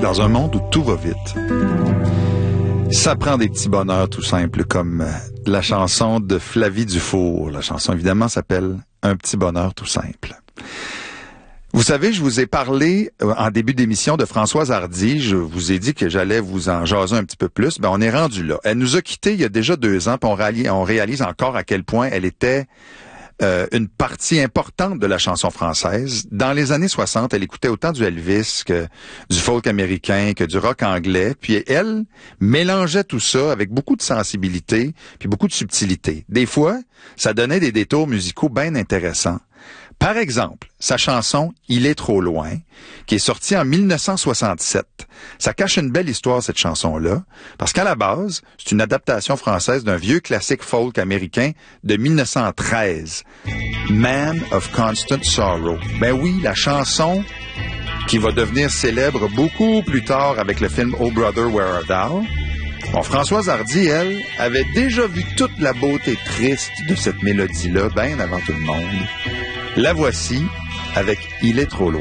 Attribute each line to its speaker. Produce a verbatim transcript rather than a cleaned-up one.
Speaker 1: Dans un monde où tout va vite, ça prend des petits bonheurs tout simples comme la chanson de Flavie Dufour. La chanson, évidemment, s'appelle « Un petit bonheur tout simple ». Vous savez, je vous ai parlé en début d'émission de Françoise Hardy. Je vous ai dit que j'allais vous en jaser un petit peu plus. Ben, on est rendu là. Elle nous a quittés il y a déjà deux ans, puis on réalise, on réalise encore à quel point elle était euh, une partie importante de la chanson française. Dans les années soixante, elle écoutait autant du Elvis que du folk américain, que du rock anglais. Puis elle mélangeait tout ça avec beaucoup de sensibilité, puis beaucoup de subtilité. Des fois, ça donnait des détours musicaux bien intéressants. Par exemple, sa chanson « Il est trop loin », qui est sortie en mille neuf cent soixante-sept. Ça cache une belle histoire, cette chanson-là, parce qu'à la base, c'est une adaptation française d'un vieux classique folk américain de mille neuf cent treize, « Man of Constant Sorrow ». Ben oui, la chanson qui va devenir célèbre beaucoup plus tard avec le film « Oh Brother, Where Art Thou ». Bon, Françoise Hardy, elle, avait déjà vu toute la beauté triste de cette mélodie-là, bien avant tout le monde. La voici avec « Il est trop loin ».